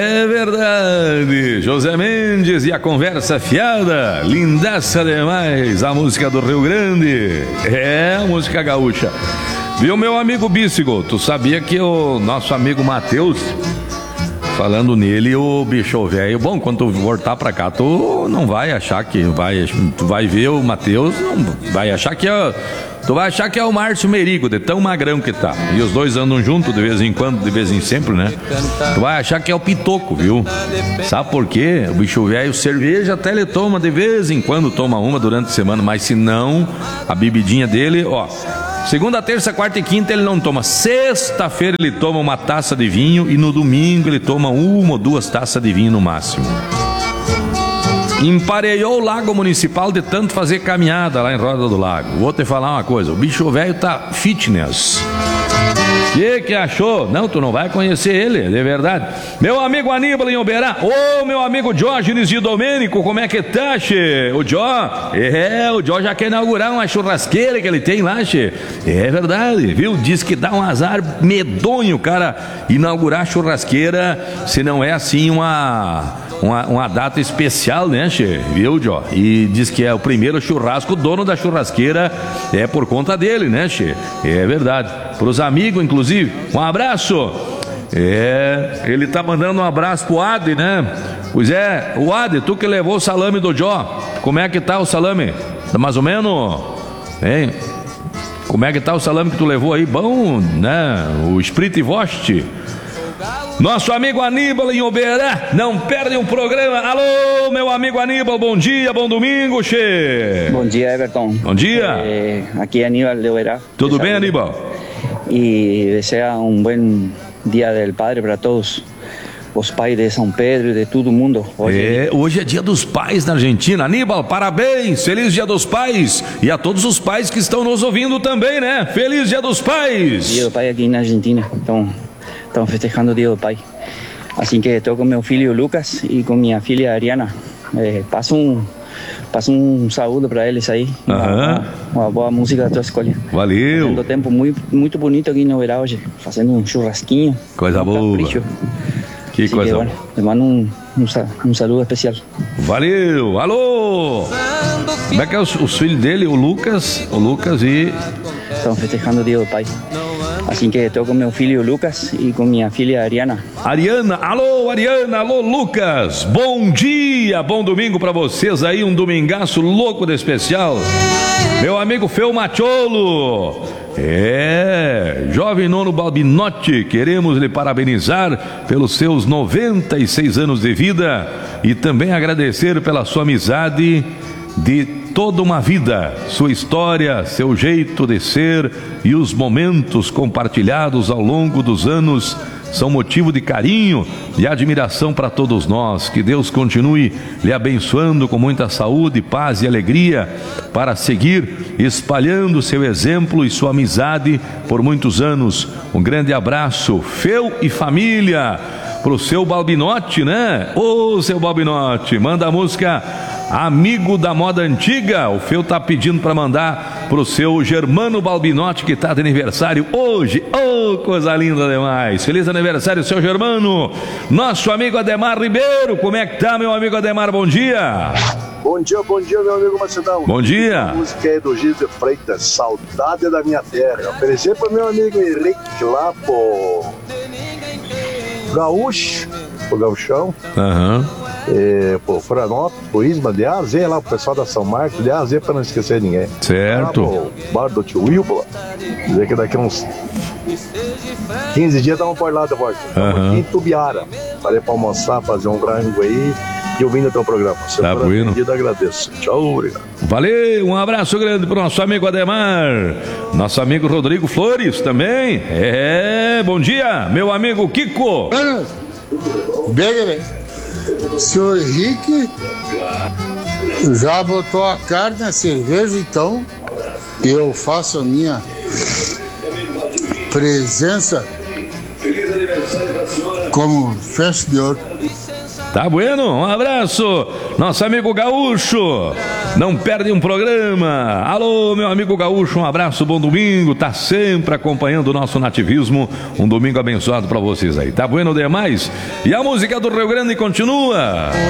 É verdade, José Mendes e a conversa fiada, lindaça demais, a música do Rio Grande, é a música gaúcha. Viu, meu amigo Bícigo, tu sabia que o nosso amigo Matheus, falando nele, o bicho velho, bom, quando tu voltar pra cá, tu não vai achar que tu vai ver o Matheus, não vai achar que é... Tu vai achar que é o Márcio Merigo, de tão magrão que tá. E os dois andam juntos de vez em quando, de vez em sempre, né? Tu vai achar que é o Pitoco, viu? Sabe por quê? O bicho velho, cerveja até ele toma de vez em quando, toma uma durante a semana, mas se não, a bebidinha dele, ó... Segunda, terça, quarta e quinta ele não toma. Sexta-feira ele toma uma taça de vinho e no domingo ele toma 1 ou 2 taças de vinho no máximo. Empareiou o Lago Municipal de tanto fazer caminhada lá em Roda do Lago. Vou te falar uma coisa, o bicho velho tá fitness. Que achou? Não, tu não vai conhecer ele, de verdade. Meu amigo Aníbal em Uberá. Ô, meu amigo Diógenes de Domênico, como é que tá, che? O Jó já quer inaugurar uma churrasqueira que ele tem lá, che. É verdade, viu? Diz que dá um azar medonho, cara, inaugurar churrasqueira, se não é assim uma data especial, né, che? Viu, Jó? E diz que é o primeiro churrasco, o dono da churrasqueira é por conta dele, né, che? É verdade. Pros amigos, inclusive, um abraço. Ele tá mandando um abraço pro Ade, né? Pois é, o Ade, tu que levou o salame do Jó, como é que tá o salame? Tá mais ou menos? Hein? Como é que tá o salame que tu levou aí? Bom, né? O Spritwurst. Nosso amigo Aníbal em Uberá, não perde um programa. Alô, meu amigo Aníbal, bom dia, bom domingo, che. Bom dia, Everton. Bom dia. Aqui é Aníbal de Uberá. Tudo bem, Aníbal? Y desea un buen Día del Padre para todos os pais de São Pedro e de todo mundo. Hoje é Dia dos Pais na Argentina. Aníbal, parabéns, feliz Dia dos Pais. E a todos os pais que estão nos ouvindo também, né? Feliz Dia dos Pais. Dia do Pai aqui na Argentina, então estão festejando o Dia do Pai. Assim que estou com meu filho Lucas e com minha filha Ariana. Passa um saúdo para eles aí. Uma boa música da tua escolha. Valeu. Tendo tempo muito bonito aqui no Uberá hoje, fazendo um churrasquinho. Coisa boa. Capricho. Que assim coisa boa. Te mando um saludo especial. Valeu. Alô. Como é que é os filhos dele, o Lucas e... Estão festejando o Dia do Pai. Assim que estou com meu filho Lucas e com minha filha Ariana. Alô Lucas, bom dia, bom domingo pra vocês aí, um domingaço louco de especial. Meu amigo Feu Macholo, jovem Nono Balbinotti, queremos lhe parabenizar pelos seus 96 anos de vida e também agradecer pela sua amizade de toda uma vida, sua história, seu jeito de ser e os momentos compartilhados ao longo dos anos são motivo de carinho e admiração para todos nós. Que Deus continue lhe abençoando com muita saúde, paz e alegria para seguir espalhando seu exemplo e sua amizade por muitos anos. Um grande abraço, Feu e família, pro seu Balbinotti, né? Ô, seu Balbinotti, manda a música Amigo da Moda Antiga. O Feu tá pedindo para mandar pro seu Germano Balbinotti, que tá de aniversário hoje. Ô, coisa linda demais. Feliz aniversário, seu Germano. Nosso amigo Ademar Ribeiro, como é que tá, meu amigo Ademar? Bom dia. Bom dia, meu amigo Macedão. Bom dia. A música é do Gil de Freitas, Saudade da Minha Terra. Oferecer pro meu amigo Henrique lá, pro Gaúcho, pro Gauchão. Pro Franópolis, pro Isma, de A a Z lá, pro pessoal da São Marcos, de A a Z pra não esquecer ninguém. Certo. Lá pro bar do tio Wilbla, dizer que daqui uns 15 dias dá uma por lá de volta. Aqui em Tubiara. Falei pra almoçar, fazer um rango aí e ouvindo o teu programa. Se tá bueno. Agradeço. Tchau, obrigado. Valeu, um abraço grande pro nosso amigo Ademar. Nosso amigo Rodrigo Flores também. Bom dia, meu amigo Kiko. Bem, senhor Henrique já botou a carne na cerveja, então eu faço a minha presença como festa de ouro. Tá bueno? Um abraço. Nosso amigo Gaúcho, não perde um programa. Alô, meu amigo Gaúcho, um abraço, bom domingo. Tá sempre acompanhando o nosso nativismo. Um domingo abençoado pra vocês aí. Tá bueno demais? E a música do Rio Grande continua.